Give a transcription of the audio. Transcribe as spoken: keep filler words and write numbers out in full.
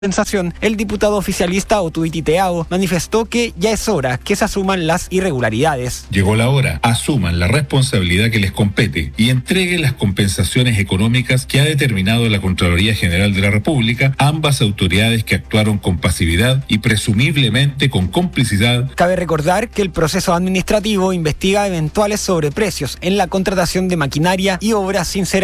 compensación, el diputado oficialista Otuiti Teao manifestó que ya es hora que se asuman las irregularidades. Llegó la hora, asuman la responsabilidad que les compete y entreguen las compensaciones económicas que ha determinado la Contraloría General de la República, ambas autoridades que actuaron con pasividad y presumiblemente con complicidad. Cabe recordar que el proceso administrativo investiga eventuales sobreprecios en la contratación de maquinaria y obras sin ser